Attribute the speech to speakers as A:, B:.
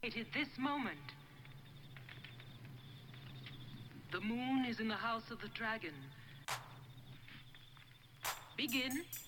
A: anticipated this moment. The moon is in the house of the dragon. Begin.